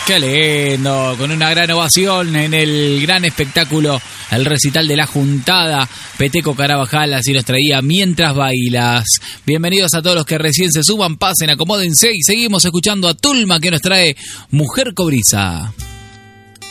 Qué lindo, con una gran ovación en el gran espectáculo, el recital de La Juntada. Peteco Carabajal así los traía Mientras Bailas. Bienvenidos a todos los que recién se suban, pasen, acomódense y seguimos escuchando a Tulma que nos trae Mujer Cobriza.